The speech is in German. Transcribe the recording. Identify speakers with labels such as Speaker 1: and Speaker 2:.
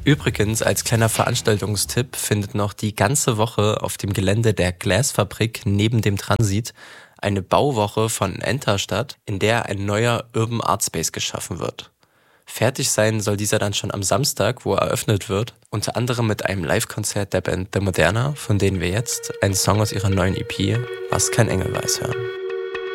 Speaker 1: Übrigens, als kleiner Veranstaltungstipp findet noch die ganze Woche auf dem Gelände der Glasfabrik neben dem Transit eine Bauwoche von Enter statt, in der ein neuer Urban Art Space geschaffen wird. Fertig sein soll dieser dann schon am Samstag, wo er eröffnet wird, unter anderem mit einem Live-Konzert der Band The Moderna, von denen wir jetzt einen Song aus ihrer neuen EP Was kein Engel weiß hören.